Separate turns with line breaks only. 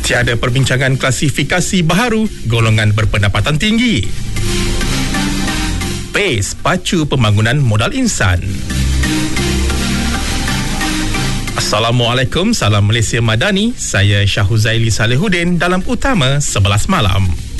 Tiada perbincangan klasifikasi baharu golongan berpendapatan tinggi. PACE pacu pembangunan modal insan. Assalamualaikum, salam Malaysia Madani. Saya Syahuzaili Salehuddin dalam Utama 11 Malam.